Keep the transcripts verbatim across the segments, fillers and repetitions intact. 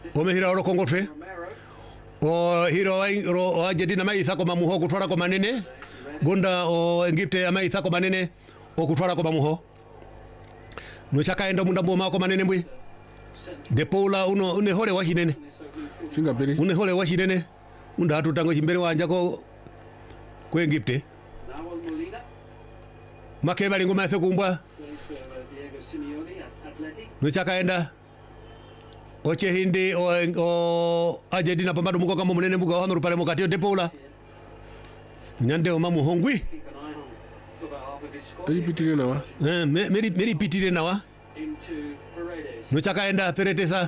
omehira ro kongotwe o hiro o Argentina maitha ko mamuho kutwara ko manene gonda o Egypte amaitha ko manene o kutwara ko mamuho no chakaenda munda mboma ko manene mbwi de Paula uno une hore wa hinene singa beri une hore wa hinene unda tutango chimbere wanja ko ko Egypte makeba lingo mafe kumbwa no chakaenda oche hindi o, o Argentina pambado muko kama munene muko hano rupale mukatio de Paula nyande o mamu hongwi meri pitire nawa eh meri meri pitire nawa no chakaenda Peretesa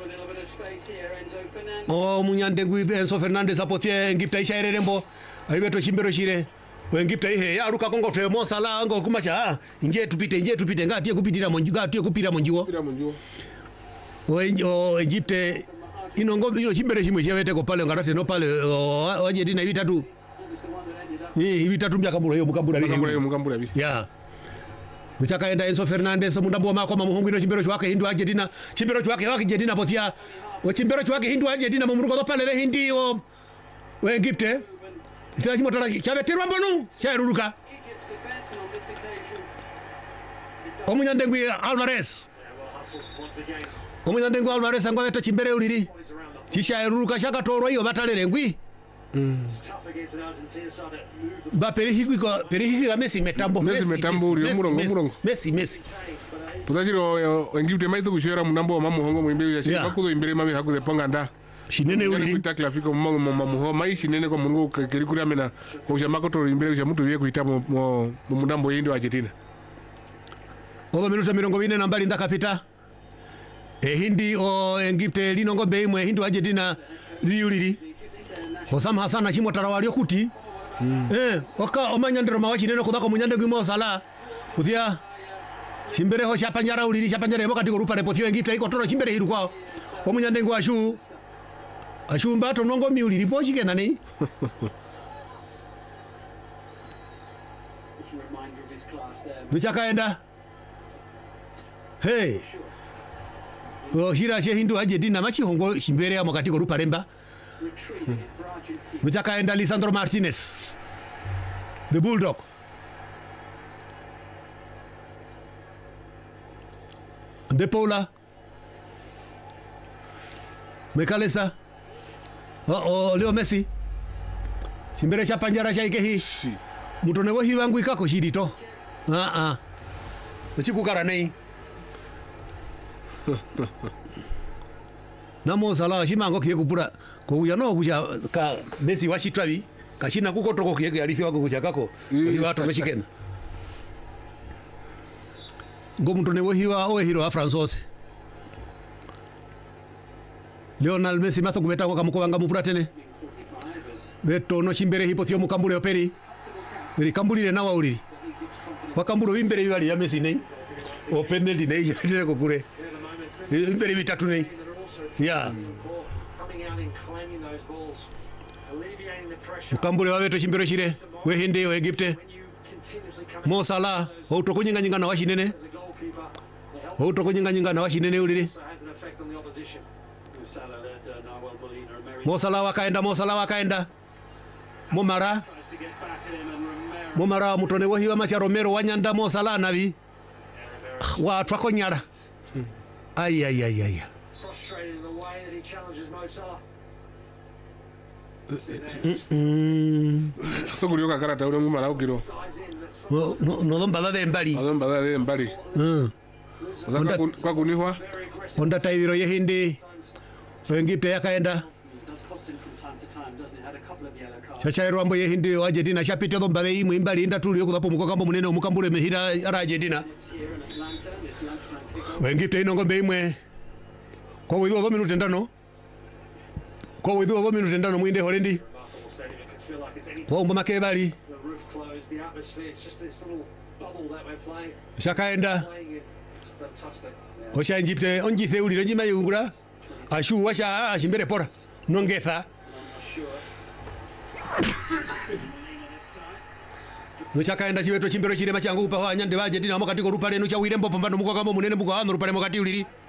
o munyande ngwi Enzo Fernandez apotie Egypte isha erembo aibeto chimbero chire o Egypte ihe ya ruka kongo fe Mo Salah ngo kumacha nje tupite nje tupite ngati kupitira monjuga ngati kupira monjugo kupira monjugo o Egypte inongo ino chimbere chimwe chewete ko pale ngarate no pale o Argentina ibitatu eh ibitatu mbyakambura yo mukambura bi mukambura yo mukambura bi ya uchakaenda Enzo Fernandez mundambo mako mamuhungu ino chimbero chwake hindu Argentina chimbero chwake wake Argentina potia o chimbero chwake hindu Argentina mumuruko do pale le hindi o o Egypte ita chimotara chaveterwa mbonu chairuruka omunyande ngwi Alvarez omunyande ngwi Alvarez angwa veto chimbere uliri chishairuruka chakatorwa iyo batalere ngwi mm ba perihiki ko perihiki ga Messi metambo Messi metambo uri murongo murongo Messi Messi tutachiro Egypte maitho kushera munambo mamuhongo mwimbe ya shika kuzo imbere mabe hakuze ponganda shinene uri kutakla fiko mama mamuho mai shinene ko mungu keri kuri amena ko shama ko to imbere ya mutu ye kuita mu munambo yindi wa Argentina oba minuta mirongo ine na mbali ndakapita e hindi o Egypte lino ngombe imwe hindi wa Argentina liuliri Osam Hassan achimo tarawali okuti mm. eh oka omanyandero mawashinene kudako munyande ngwi Mo Salah kuthia chimbere ho chapanjara uliri chapanjara mo katiko rupa repotio Egypte iko toro chimbere hiru kwao omunyande ngwa ashu ashu mbato nongo mi uliri pochike nani Michakaenda hey o hira she hindu Argentina machi hongo chimbere ya mokatiko rupa remba Michakaenda Lisandro Martinez the Bulldog de Paula Mekalesa o o Leo Messi chimbere cha panjara cha ikehi mutone wo hiwangu ikako shirito a a uchikukara nei na Mo Salah shimango kiye kupura ko uya no kuja ka Messi wachitwabi kashina kukotoko kiye yarifi wako kuja kako hiwa to meshikena ngo mutone wo hiwa o hiro a Francois Lionel Messi matho kumeta kwa kamukobanga mupura tene beto no chimbere hipotio mukambule operi iri kambulire nawa uliri wakambulo imbere bibali ya Messi nei o penalty nei jere ko kure imbere bitatu nei ya mukambule wabeto chimbero chire we hindi o Egypte Mo Salah o to kunyinga nyinga na washinene o to kunyinga nyinga na washinene uliri Mo Salah wakaenda Mo Salah wakaenda Momara Momara mutone wo hiwa macha Romero wanyanda Mo Salah nabi wa twakonyara ay ay ay ay so kuriyo kakarata uri ngumara ukiro no no ndombala de mbali ndombala de mbali mm onda kwa kunihwa onda taidiro ye hindi Egypte yakaenda chacha irwambo ye hindi wa Argentina chapite ndombala imwe mbali inda tuli yokudapo mukokambo munene omukambule mehira ara Argentina Egypte inongombe imwe kwa widho do minute ndano kwa widho do minute ndano mwinde holendi kwa mboma kebali shakaenda osha Egypte onjithe uliro njima yungura ashu washa ashimbere pora nongetha Nuchakaenda chiweto chimbero chire machangu upa wa nyande wa Argentina mokati ko rupale no cha wirembo pambano muko kama munene muko hano rupale mokati uliri